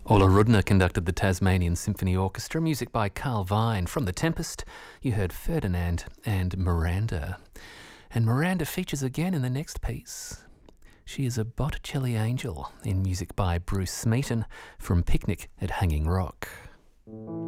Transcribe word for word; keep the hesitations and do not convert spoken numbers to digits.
Ola Rudner conducted the Tasmanian Symphony Orchestra, music by Carl Vine. From The Tempest, you heard Ferdinand and Miranda. And Miranda features again in the next piece. She is a Botticelli angel in music by Bruce Smeaton from Picnic at Hanging Rock.